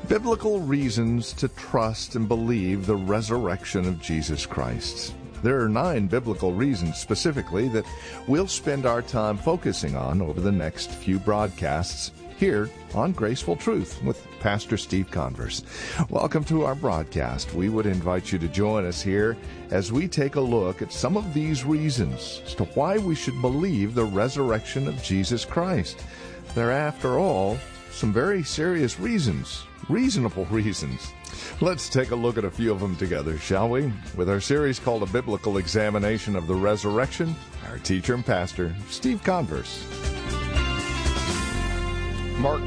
Biblical reasons to trust and believe the resurrection of Jesus Christ. There are 9 biblical reasons specifically that we'll spend our time focusing on over the next few broadcasts here on Graceful Truth with Pastor Steve Converse. Welcome to our broadcast. We would invite you to join us here as we take a look at some of these reasons as to why we should believe the resurrection of Jesus Christ. They're, after all, some very serious reasons, reasonable reasons. Let's take a look at a few of them together, shall we? With our series called A Biblical Examination of the Resurrection, our teacher and pastor, Steve Converse. Mark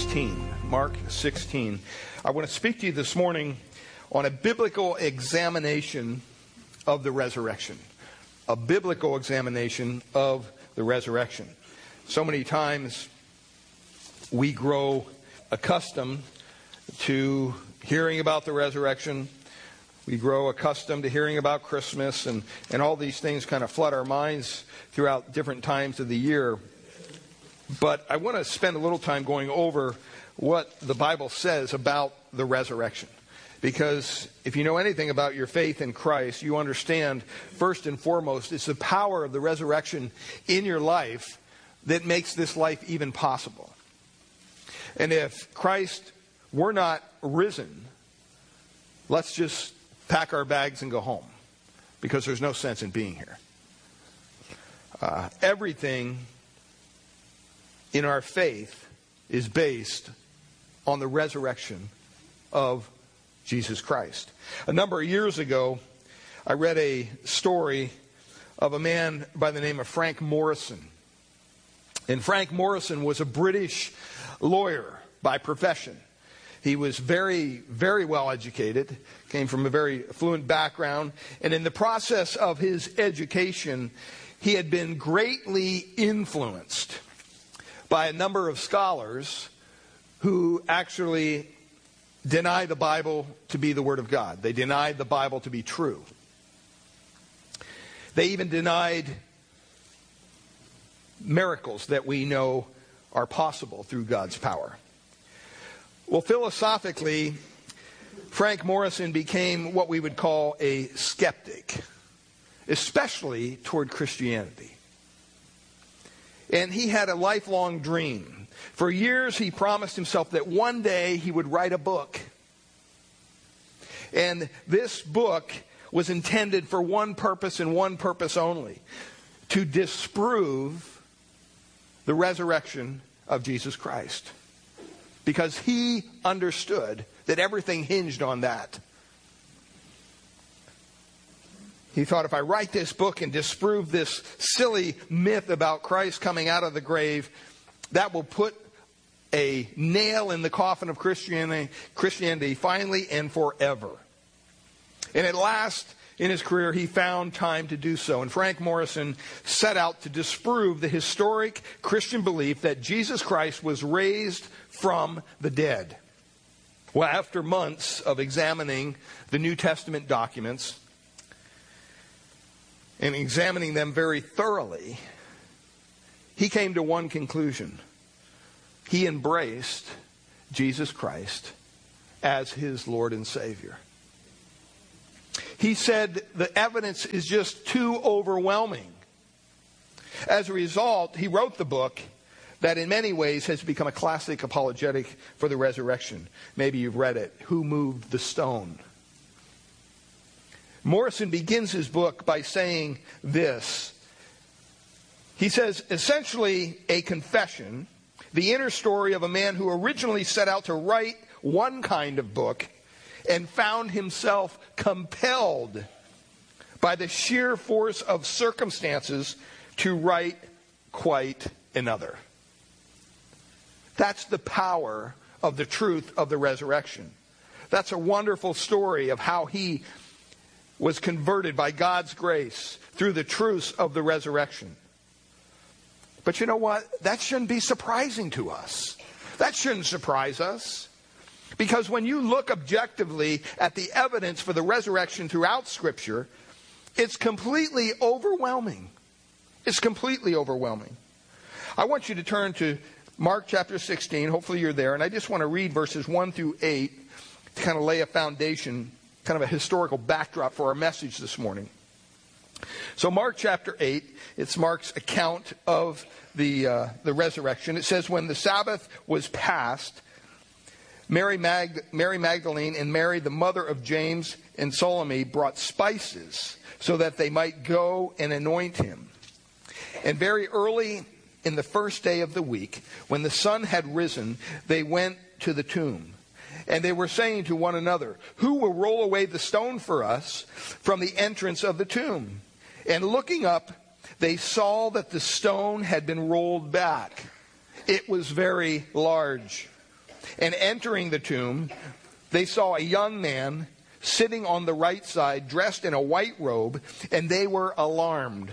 16. I want to speak to you this morning on a biblical examination of the resurrection. A biblical examination of the resurrection. So many times we grow accustomed to hearing about the resurrection. We grow accustomed to hearing about Christmas, and all these things kind of flood our minds throughout different times of the year. But I want to spend a little time going over what the Bible says about the resurrection. Because if you know anything about your faith in Christ, you understand, first and foremost, it's the power of the resurrection in your life that makes this life even possible. And if Christ were not risen, let's just pack our bags and go home, because there's no sense in being here. Everything in our faith is based on the resurrection of Jesus Christ. A number of years ago, I read a story of a man by the name of Frank Morison. And Frank Morison was a British lawyer by profession. He was very, very well educated, came from a very affluent background, and in the process of his education, he had been greatly influenced by a number of scholars who actually deny the Bible to be the Word of God. They denied the Bible to be true. They even denied miracles that we know are possible through God's power. Well, philosophically, Frank Morison became what we would call a skeptic, especially toward Christianity. And he had a lifelong dream. For years, he promised himself that one day he would write a book. And this book was intended for one purpose and one purpose only: to disprove the resurrection of Jesus Christ. Because he understood that everything hinged on that. He thought, if I write this book and disprove this silly myth about Christ coming out of the grave, that will put a nail in the coffin of Christianity finally and forever. And at last, in his career, he found time to do so. And Frank Morison set out to disprove the historic Christian belief that Jesus Christ was raised from the dead. Well, after months of examining the New Testament documents and examining them very thoroughly, he came to one conclusion. He embraced Jesus Christ as his Lord and Savior. He said the evidence is just too overwhelming. As a result, he wrote the book that in many ways has become a classic apologetic for the resurrection. Maybe you've read it, Who Moved the Stone? Morison begins his book by saying this. He says, essentially a confession, the inner story of a man who originally set out to write one kind of book and found himself compelled by the sheer force of circumstances to write quite another. That's the power of the truth of the resurrection. That's a wonderful story of how he was converted by God's grace through the truths of the resurrection. But you know what? That shouldn't be surprising to us. That shouldn't surprise us. Because when you look objectively at the evidence for the resurrection throughout Scripture, it's completely overwhelming. It's completely overwhelming. I want you to turn to Mark chapter 16. Hopefully you're there. And I just want to read verses 1 through 8 to kind of lay a foundation, kind of a historical backdrop for our message this morning. So Mark chapter 8, it's Mark's account of the resurrection. It says, when the Sabbath was past, Mary Magdalene and Mary, the mother of James and Salome, brought spices so that they might go and anoint him. And very early in the first day of the week, when the sun had risen, they went to the tomb. And they were saying to one another, who will roll away the stone for us from the entrance of the tomb? And looking up, they saw that the stone had been rolled back. It was very large. And entering the tomb, they saw a young man sitting on the right side, dressed in a white robe, and they were alarmed.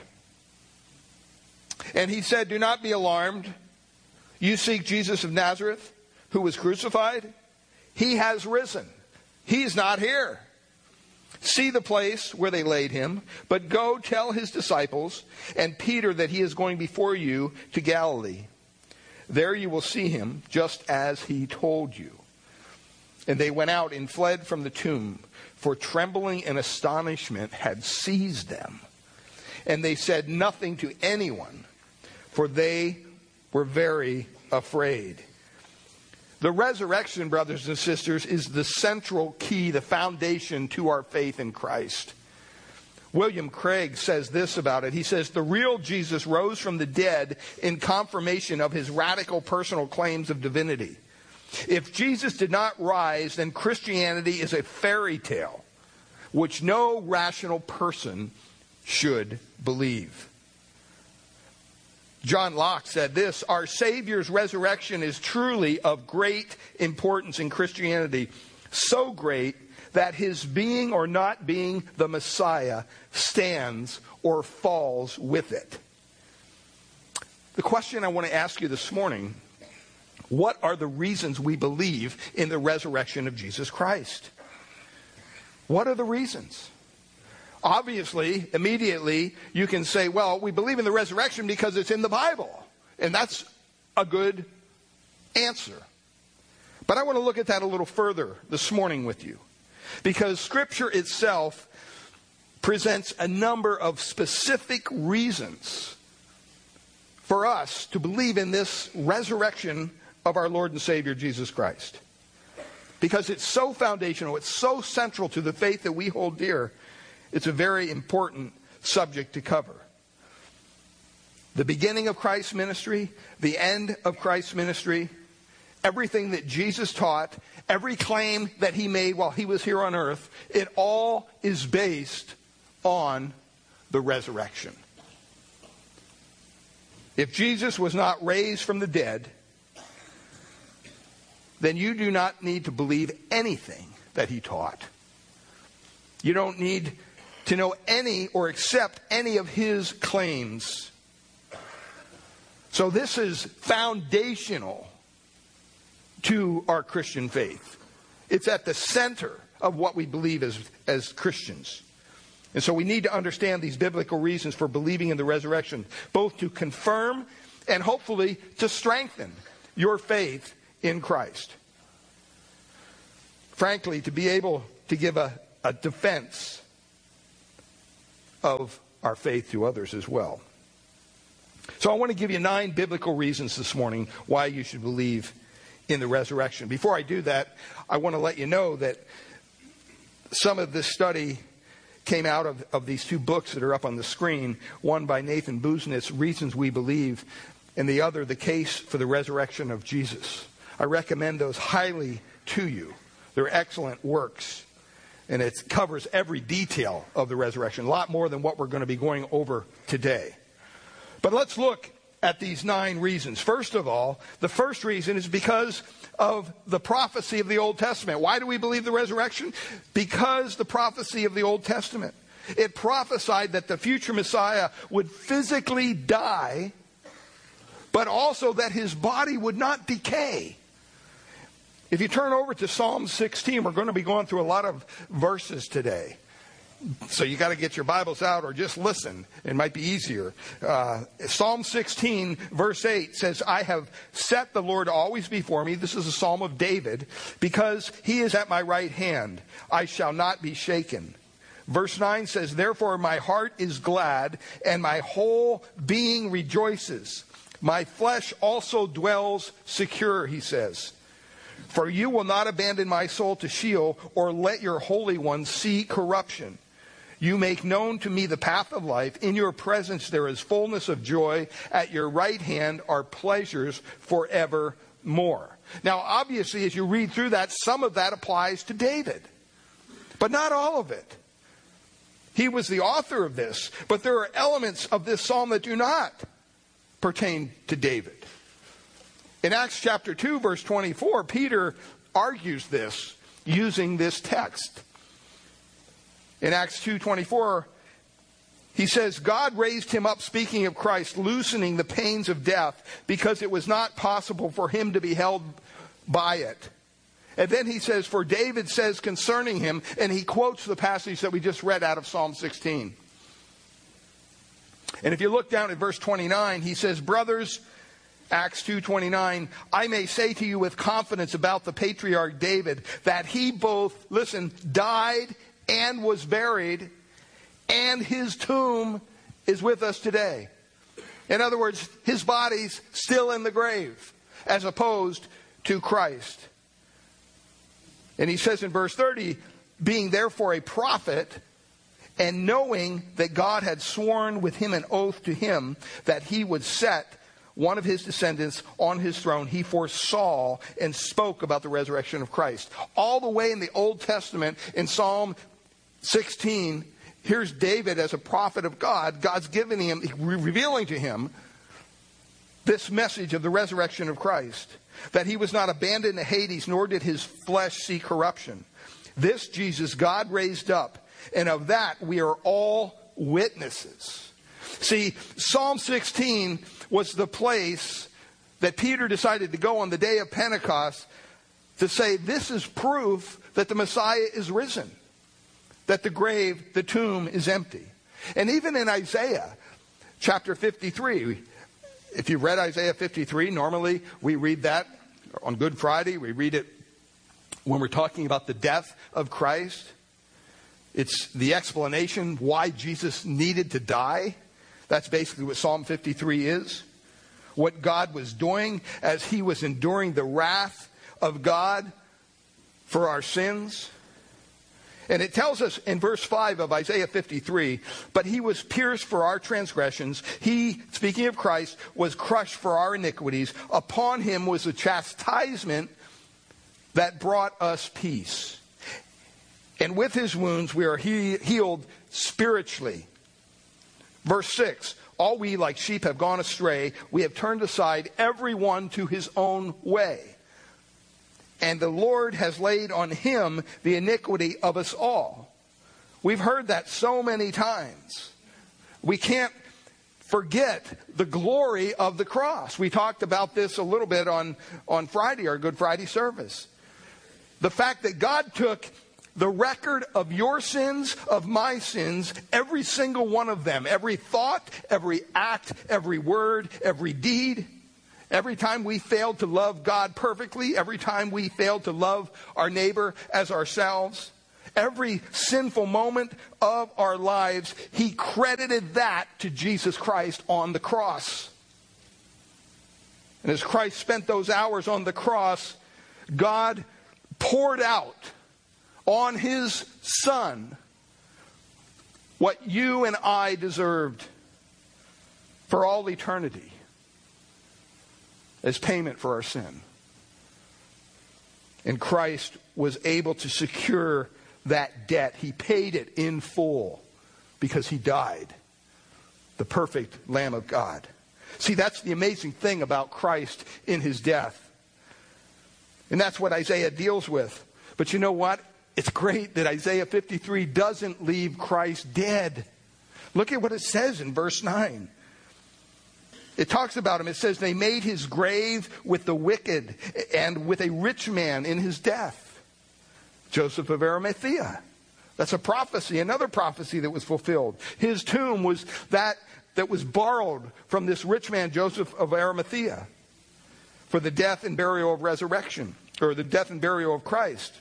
And he said, do not be alarmed. You seek Jesus of Nazareth, who was crucified. He has risen. He's not here. See the place where they laid him, but go tell his disciples and Peter that he is going before you to Galilee. There you will see him, just as he told you. And they went out and fled from the tomb, for trembling and astonishment had seized them. And they said nothing to anyone, for they were very afraid. The resurrection, brothers and sisters, is the central key, the foundation to our faith in Christ. William Craig says this about it. He says, the real Jesus rose from the dead in confirmation of his radical personal claims of divinity. If Jesus did not rise, then Christianity is a fairy tale, which no rational person should believe. John Locke said this, our Savior's resurrection is truly of great importance in Christianity, so great that his being or not being the Messiah stands or falls with it. The question I want to ask you this morning, what are the reasons we believe in the resurrection of Jesus Christ? What are the reasons? Obviously, immediately, you can say, well, we believe in the resurrection because it's in the Bible. And that's a good answer. But I want to look at that a little further this morning with you. Because Scripture itself presents a number of specific reasons for us to believe in this resurrection of our Lord and Savior, Jesus Christ. Because it's so foundational, it's so central to the faith that we hold dear. It's a very important subject to cover. The beginning of Christ's ministry, the end of Christ's ministry, everything that Jesus taught, every claim that he made while he was here on earth, it all is based on the resurrection. If Jesus was not raised from the dead, then you do not need to believe anything that he taught. You don't need to know any or accept any of his claims. So this is foundational to our Christian faith. It's at the center of what we believe as Christians. And so we need to understand these biblical reasons for believing in the resurrection, both to confirm and hopefully to strengthen your faith in Christ. Frankly, to be able to give a defense of our faith to others as well. So I want to give you 9 biblical reasons this morning why you should believe in the resurrection. Before I do that, I want to let you know that some of this study came out of these 2 books that are up on the screen. One by Nathan Busenitz, Reasons We Believe, and the other, The Case for the Resurrection of Jesus. I recommend those highly to you. They're excellent works. And it covers every detail of the resurrection, a lot more than what we're going to be going over today. But let's look at these 9 reasons. First of all, the first reason is because of the prophecy of the Old Testament. Why do we believe the resurrection? Because the prophecy of the Old Testament. It prophesied that the future Messiah would physically die, but also that his body would not decay. If you turn over to Psalm 16, we're going to be going through a lot of verses today. So you got to get your Bibles out or just listen. It might be easier. Psalm 16, verse 8 says, I have set the Lord always before me. This is a psalm of David. Because he is at my right hand, I shall not be shaken. Verse 9 says, therefore my heart is glad, and my whole being rejoices. My flesh also dwells secure, he says. For you will not abandon my soul to Sheol, or let your Holy One see corruption. You make known to me the path of life. In your presence there is fullness of joy. At your right hand are pleasures forevermore. Now, obviously, as you read through that, some of that applies to David. But not all of it. He was the author of this. But there are elements of this psalm that do not pertain to David. In Acts chapter 2, verse 24, Peter argues this using this text. In Acts 2:24, he says, God raised him up, speaking of Christ, loosening the pains of death, because it was not possible for him to be held by it. And then he says, for David says concerning him, and he quotes the passage that we just read out of Psalm 16. And if you look down at verse 29, he says, brothers, Acts 2:29, I may say to you with confidence about the patriarch David, that he both, listen, died and was buried, and his tomb is with us today. In other words, his body's still in the grave, as opposed to Christ. And he says in verse 30, being therefore a prophet, and knowing that God had sworn with him an oath to him that he would set one of his descendants on his throne, he foresaw and spoke about the resurrection of Christ. All the way in the Old Testament, in Psalm 16, here's David as a prophet of God. God's giving him, revealing to him this message of the resurrection of Christ. That he was not abandoned to Hades, nor did his flesh see corruption. This Jesus God raised up, and of that we are all witnesses. See, Psalm 16 was the place that Peter decided to go on the day of Pentecost to say, this is proof that the Messiah is risen. That the grave, the tomb is empty. And even in Isaiah chapter 53, if you read Isaiah 53, normally we read that on Good Friday. We read it when we're talking about the death of Christ. It's the explanation why Jesus needed to die. That's basically what Psalm 53 is. What God was doing as he was enduring the wrath of God for our sins. And it tells us in verse 5 of Isaiah 53, but he was pierced for our transgressions. He, speaking of Christ, was crushed for our iniquities. Upon him was the chastisement that brought us peace. And with his wounds we are healed spiritually. Verse 6, all we like sheep have gone astray. We have turned aside every one to his own way. And the Lord has laid on him the iniquity of us all. We've heard that so many times. We can't forget the glory of the cross. We talked about this a little bit on Friday, our Good Friday service. The fact that God took the record of your sins, of my sins, every single one of them, every thought, every act, every word, every deed. Every time we failed to love God perfectly, every time we failed to love our neighbor as ourselves, every sinful moment of our lives, he credited that to Jesus Christ on the cross. And as Christ spent those hours on the cross, God poured out on his Son what you and I deserved for all eternity as payment for our sin. And Christ was able to secure that debt. He paid it in full because he died, the perfect Lamb of God. See, that's the amazing thing about Christ in his death. And that's what Isaiah deals with. But you know what? It's great that Isaiah 53 doesn't leave Christ dead. Look at what it says in verse 9. It talks about him. It says, they made his grave with the wicked and with a rich man in his death. Joseph of Arimathea, That's a prophecy, another prophecy that was fulfilled. His tomb was that was borrowed from this rich man, Joseph of Arimathea, for the death and burial of resurrection, or the death and burial of Christ.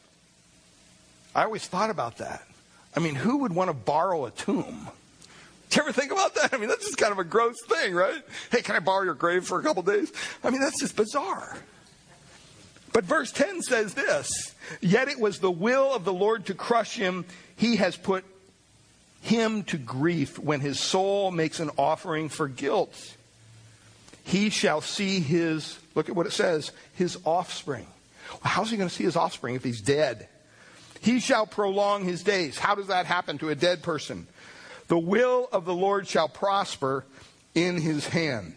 I always thought about that. I mean, who would want to borrow a tomb? Do you ever think about that? I mean, that's just kind of a gross thing, right? Hey, can I borrow your grave for a couple days? I mean, that's just bizarre. But verse 10 says this, yet it was the will of the Lord to crush him. He has put him to grief when his soul makes an offering for guilt. He shall see his, look at what it says, his offspring. Well, how's he going to see his offspring if he's dead? He shall prolong his days. How does that happen to a dead person? The will of the Lord shall prosper in his hand.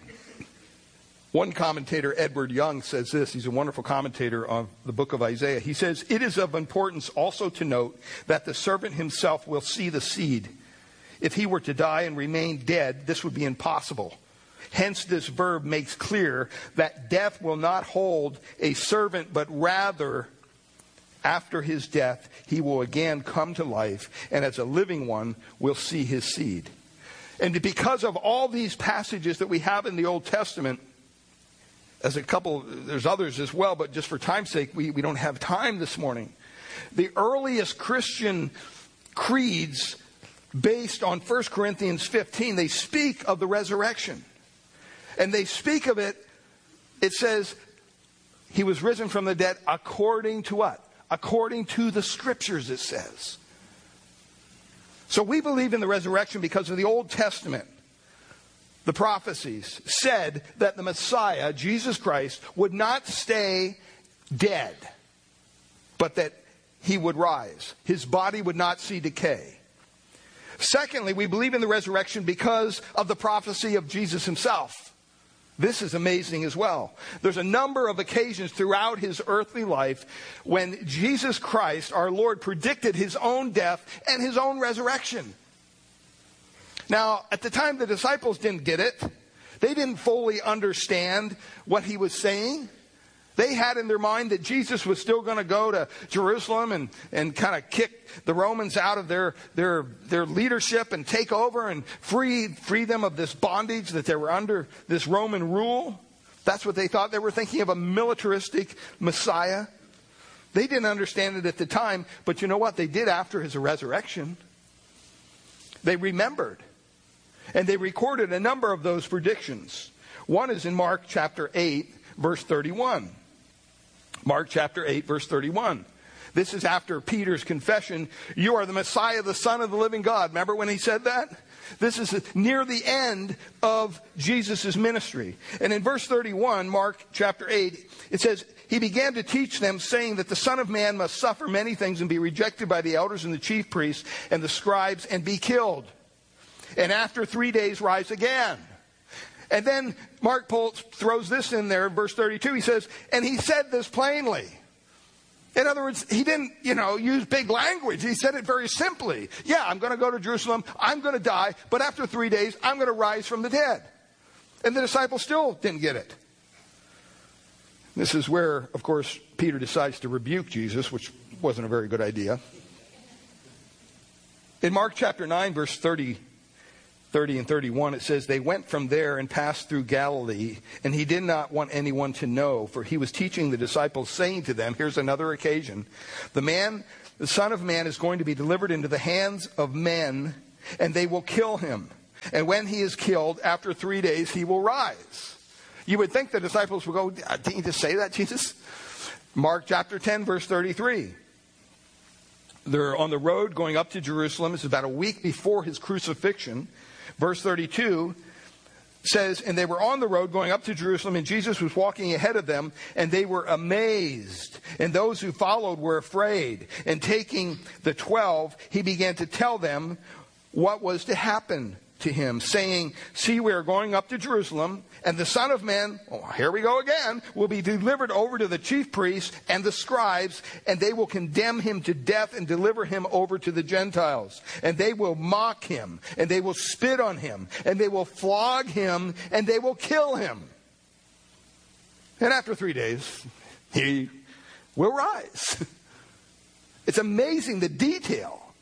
One commentator, Edward Young, says this. He's a wonderful commentator on the book of Isaiah. He says, it is of importance also to note that the servant himself will see the seed. If he were to die and remain dead, this would be impossible. Hence, this verb makes clear that death will not hold a servant, but rather, after his death, he will again come to life, and as a living one will see his seed. And because of all these passages that we have in the Old Testament, as a couple, there's others as well, but just for time's sake, we don't have time this morning. The earliest Christian creeds, based on 1 Corinthians 15, they speak of the resurrection. And they speak of it, it says, he was risen from the dead according to what? According to the Scriptures, it says. So we believe in the resurrection because of the Old Testament. The prophecies said that the Messiah, Jesus Christ, would not stay dead, but that he would rise. His body would not see decay. Secondly, we believe in the resurrection because of the prophecy of Jesus himself. This is amazing as well. There's a number of occasions throughout his earthly life when Jesus Christ, our Lord, predicted his own death and his own resurrection. Now, at the time, the disciples didn't get it. They didn't fully understand what he was saying. They had in their mind that Jesus was still going to go to Jerusalem and kind of kick the Romans out of their leadership and take over and free them of this bondage that they were under, this Roman rule. That's what they thought. They were thinking of a militaristic Messiah. They didn't understand it at the time, but you know what? They did after his resurrection. They remembered. And they recorded a number of those predictions. One is in Mark chapter 8, verse 31. Mark chapter 8, verse 31. This is after Peter's confession, you are the Messiah, the Son of the living God. Remember when he said that? This is near the end of Jesus' ministry. And in verse 31, Mark chapter 8, it says, he began to teach them, saying that the Son of Man must suffer many things and be rejected by the elders and the chief priests and the scribes and be killed. And after 3 days rise again. And then Mark throws this in there in verse 32. He says, and he said this plainly. In other words, he didn't, use big language. He said it very simply. Yeah, I'm going to go to Jerusalem. I'm going to die. But after 3 days, I'm going to rise from the dead. And the disciples still didn't get it. This is where, of course, Peter decides to rebuke Jesus, which wasn't a very good idea. In Mark chapter 9, verse 30 and 31, it says, they went from there and passed through Galilee, and he did not want anyone to know, for he was teaching the disciples, saying to them, here's another occasion, the Son of Man is going to be delivered into the hands of men, and they will kill him. And when he is killed, after 3 days, he will rise. You would think the disciples would go, didn't you just say that, Jesus? Mark chapter 10, verse 33. They're on the road going up to Jerusalem. It's about a week before his crucifixion. Verse 32 says, and they were on the road going up to Jerusalem, and Jesus was walking ahead of them, and they were amazed. And those who followed were afraid. And taking the 12, he began to tell them what was to happen to him, saying, see, we are going up to Jerusalem, and the Son of Man, here we go again, will be delivered over to the chief priests and the scribes, and they will condemn him to death and deliver him over to the Gentiles. And they will mock him, and they will spit on him, and they will flog him, and they will kill him. And after 3 days, he will rise. It's amazing the detail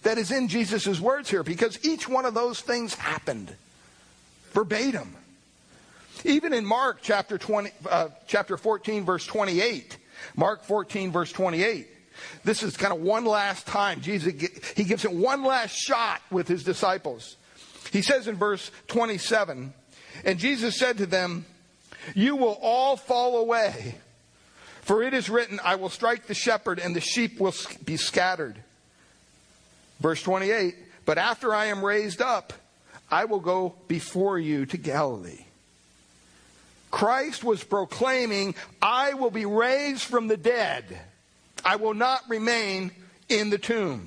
that is in Jesus' words here, because each one of those things happened verbatim. Even in Mark chapter 14, verse 28. Mark 14, verse 28. This is kind of one last time. Jesus, he gives it one last shot with his disciples. He says in verse 27, and Jesus said to them, you will all fall away, for it is written, I will strike the shepherd and the sheep will be scattered. Verse 28, but after I am raised up, I will go before you to Galilee. Christ was proclaiming, I will be raised from the dead. I will not remain in the tomb.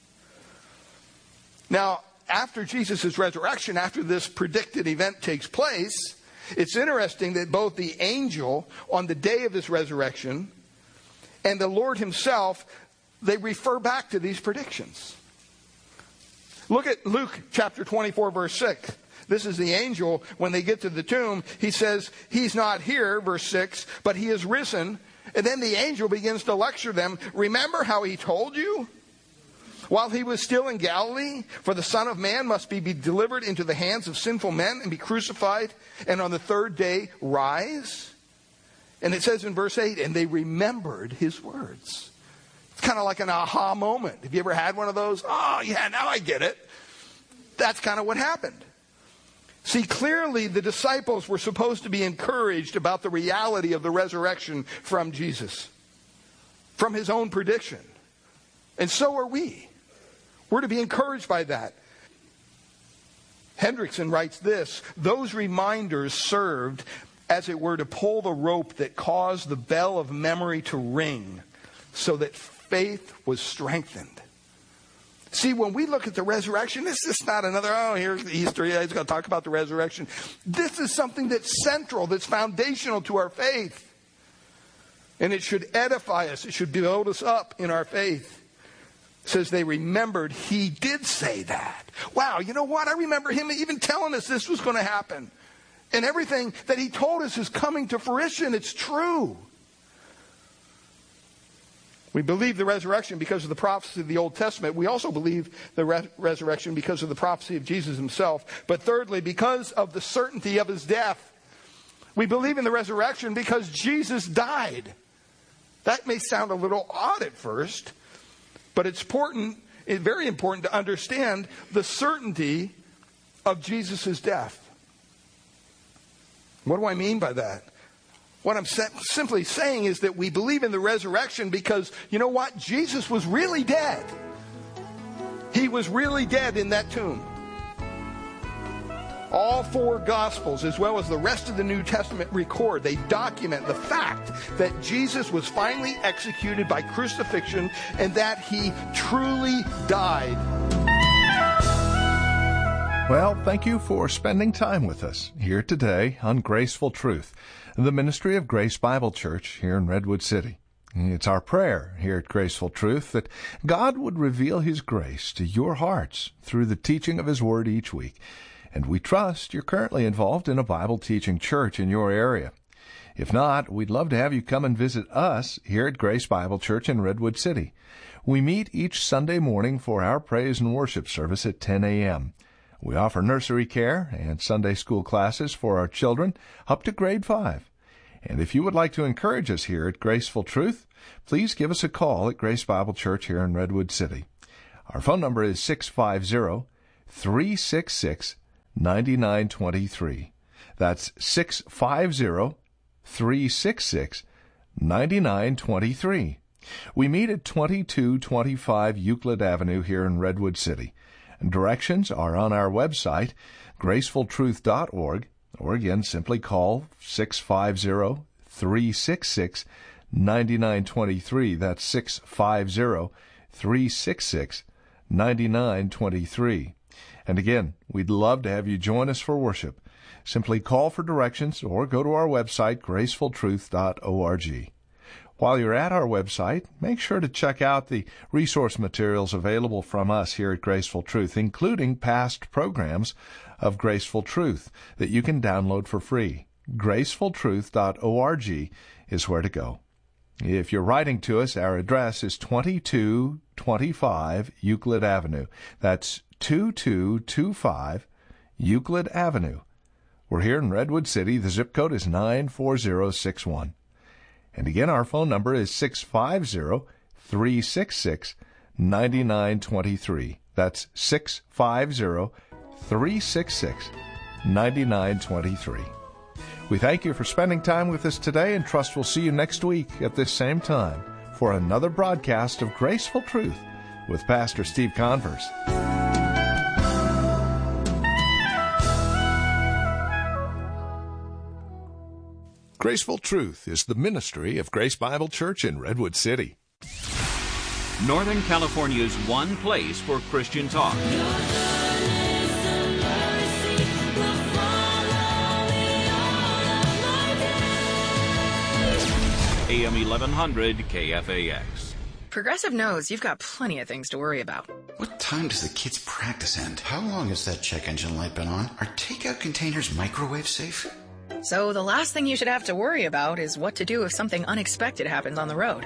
Now, after Jesus' resurrection, after this predicted event takes place, it's interesting that both the angel on the day of his resurrection and the Lord himself, they refer back to these predictions. Look at Luke chapter 24, verse 6. This is the angel. When they get to the tomb, he says, he's not here, verse 6, but he is risen. And then the angel begins to lecture them. Remember how he told you while he was still in Galilee? For the Son of Man must be delivered into the hands of sinful men and be crucified, and on the third day rise. And it says in verse 8, and they remembered his words. It's kind of like an aha moment. Have you ever had one of those? Oh, yeah, now I get it. That's kind of what happened. See, clearly the disciples were supposed to be encouraged about the reality of the resurrection from Jesus, from his own prediction. And so are we. We're to be encouraged by that. Hendrickson writes this, those reminders served, as it were, to pull the rope that caused the bell of memory to ring, so that faith was strengthened. See, when we look at the resurrection, this is not another, here's Easter, he's going to talk about the resurrection. This is something that's central, that's foundational to our faith. And it should edify us. It should build us up in our faith. It says they remembered he did say that. Wow, you know what? I remember him even telling us this was going to happen. And everything that he told us is coming to fruition. It's true. We believe the resurrection because of the prophecy of the Old Testament. We also believe the resurrection because of the prophecy of Jesus himself. But thirdly, because of the certainty of his death. We believe in the resurrection because Jesus died. That may sound a little odd at first, but it's very important to understand the certainty of Jesus' death. What do I mean by that? What I'm simply saying is that we believe in the resurrection because, you know what? Jesus was really dead. He was really dead in that tomb. All four Gospels, as well as the rest of the New Testament, they document the fact that Jesus was finally executed by crucifixion and that he truly died. Well, thank you for spending time with us here today on Graceful Truth, the ministry of Grace Bible Church here in Redwood City. It's our prayer here at Graceful Truth that God would reveal his grace to your hearts through the teaching of his word each week. And we trust you're currently involved in a Bible teaching church in your area. If not, we'd love to have you come and visit us here at Grace Bible Church in Redwood City. We meet each Sunday morning for our praise and worship service at 10 a.m. We offer nursery care and Sunday school classes for our children up to grade 5. And if you would like to encourage us here at Graceful Truth, please give us a call at Grace Bible Church here in Redwood City. Our phone number is 650-366-9923. That's 650-366-9923. We meet at 2225 Euclid Avenue here in Redwood City. Directions are on our website, gracefultruth.org, or again, simply call 650-366-9923. That's 650-366-9923. And again, we'd love to have you join us for worship. Simply call for directions or go to our website, gracefultruth.org. While you're at our website, make sure to check out the resource materials available from us here at Graceful Truth, including past programs of Graceful Truth that you can download for free. gracefultruth.org is where to go. If you're writing to us, our address is 22 2225 Euclid Avenue. That's 2225 Euclid Avenue. We're here in Redwood City. The zip code is 94061. And again, our phone number is 650-366-9923. That's 650-366-9923. We thank you for spending time with us today and trust we'll see you next week at this same time for another broadcast of Graceful Truth with Pastor Steve Converse. Graceful Truth is the ministry of Grace Bible Church in Redwood City. Northern California's one place for Christian talk. AM 1100 KFAX. Progressive knows you've got plenty of things to worry about. What time does the kids' practice end? How long has that check engine light been on? Are takeout containers microwave safe? So the last thing you should have to worry about is what to do if something unexpected happens on the road.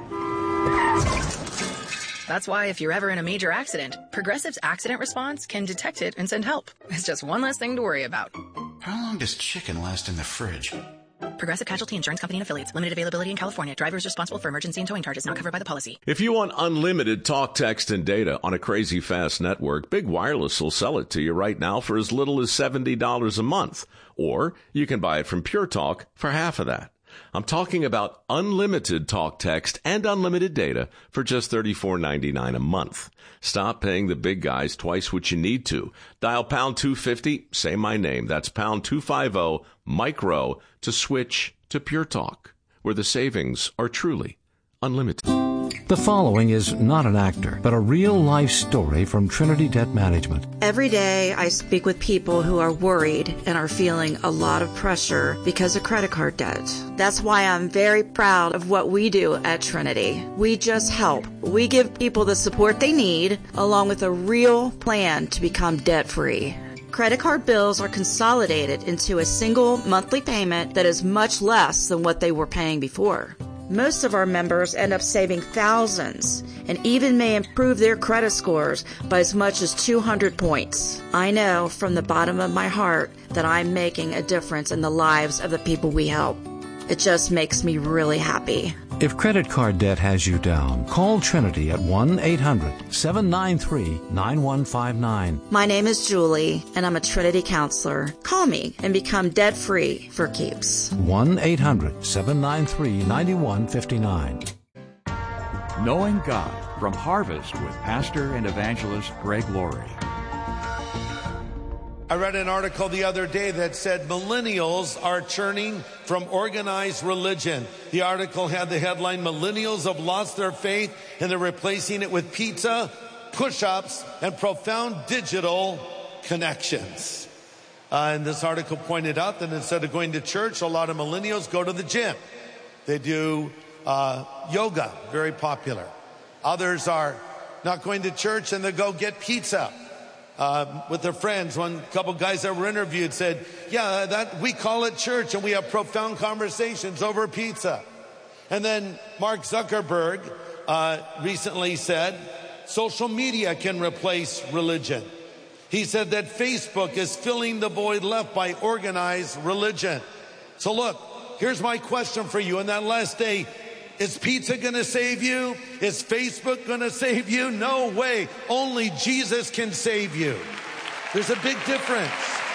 That's why if you're ever in a major accident, Progressive's accident response can detect it and send help. It's just one less thing to worry about. How long does chicken last in the fridge? Progressive Casualty Insurance Company and Affiliates. Limited availability in California. Drivers responsible for emergency and towing charges not covered by the policy. If you want unlimited talk, text, and data on a crazy fast network, Big Wireless will sell it to you right now for as little as $70 a month. Or you can buy it from Pure Talk for half of that. I'm talking about unlimited talk, text, and unlimited data for just $34.99 a month. Stop paying the big guys twice what you need to. Dial pound 250, say my name. That's pound 250 micro to switch to Pure Talk, where the savings are truly unlimited. The following is not an actor, but a real-life story from Trinity Debt Management. Every day I speak with people who are worried and are feeling a lot of pressure because of credit card debt. That's why I'm very proud of what we do at Trinity. We just help. We give people the support they need, along with a real plan to become debt-free. Credit card bills are consolidated into a single monthly payment that is much less than what they were paying before. Most of our members end up saving thousands and even may improve their credit scores by as much as 200 points. I know from the bottom of my heart that I'm making a difference in the lives of the people we help. It just makes me really happy. If credit card debt has you down, call Trinity at 1-800-793-9159. My name is Julie, and I'm a Trinity counselor. Call me and become debt-free for keeps. 1-800-793-9159. Knowing God from Harvest with Pastor and Evangelist Greg Laurie. I read an article the other day that said millennials are churning from organized religion. The article had the headline, "Millennials have lost their faith and they're replacing it with pizza, push-ups, and profound digital connections." And this article pointed out that instead of going to church, a lot of millennials go to the gym. They do yoga, very popular. Others are not going to church and they go get pizza. With their friends. One couple guys that were interviewed said, yeah, that we call it church and we have profound conversations over pizza. And then Mark Zuckerberg recently said, social media can replace religion. He said that Facebook is filling the void left by organized religion. So look, here's my question for you. In that last day, is pizza going to save you? Is Facebook going to save you? No way. Only Jesus can save you. There's a big difference.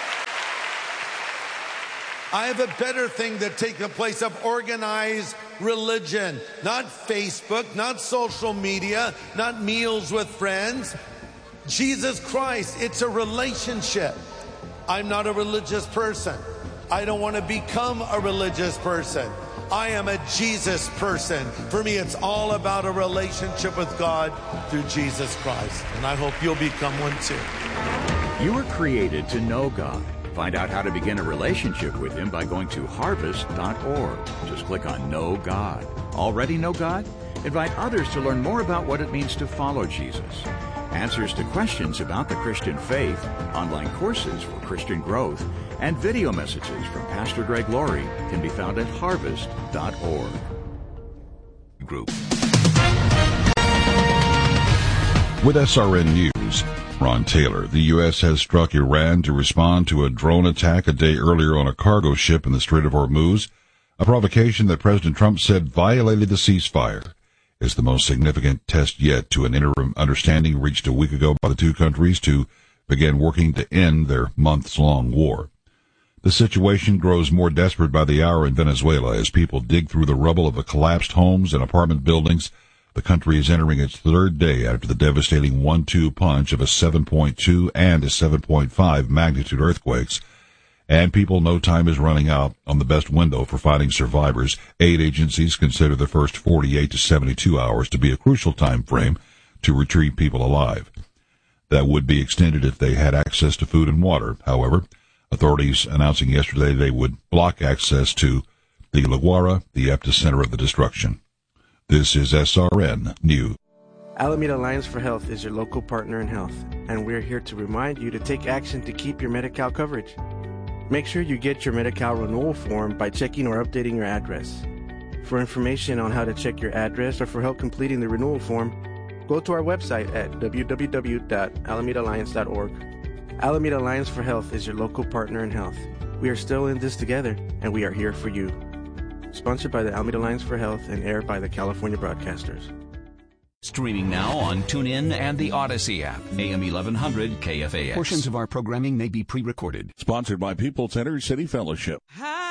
I have a better thing that takes the place of organized religion. Not Facebook, not social media, not meals with friends. Jesus Christ, it's a relationship. I'm not a religious person. I don't want to become a religious person. I am a Jesus person. For me, it's all about a relationship with God through Jesus Christ. And I hope you'll become one too. You were created to know God. Find out how to begin a relationship with Him by going to harvest.org. Just click on Know God. Already know God? Invite others to learn more about what it means to follow Jesus. Answers to questions about the Christian faith, online courses for Christian growth, and video messages from Pastor Greg Laurie can be found at harvest.org. Group. With SRN News, Ron Taylor. The U.S. has struck Iran to respond to a drone attack a day earlier on a cargo ship in the Strait of Hormuz, a provocation that President Trump said violated the ceasefire. It's the most significant test yet to an interim understanding reached a week ago by the two countries to begin working to end their months-long war. The situation grows more desperate by the hour in Venezuela as people dig through the rubble of the collapsed homes and apartment buildings. The country is entering its third day after the devastating 1-2 punch of a 7.2 and a 7.5 magnitude earthquakes. And people know time is running out on the best window for finding survivors. Aid agencies consider the first 48 to 72 hours to be a crucial time frame to retrieve people alive. That would be extended if they had access to food and water. However, authorities announcing yesterday they would block access to the La Guaira, the epicenter of the destruction. This is SRN News. Alameda Alliance for Health is your local partner in health, and we're here to remind you to take action to keep your Medi-Cal coverage. Make sure you get your Medi-Cal renewal form by checking or updating your address. For information on how to check your address or for help completing the renewal form, go to our website at www.alamedaalliance.org. Alameda Alliance for Health is your local partner in health. We are still in this together, and we are here for you. Sponsored by the Alameda Alliance for Health and aired by the California Broadcasters. Streaming now on TuneIn and the Odyssey app. AM 1100 KFAX. Portions of our programming may be pre-recorded. Sponsored by People Center City Fellowship. Hi.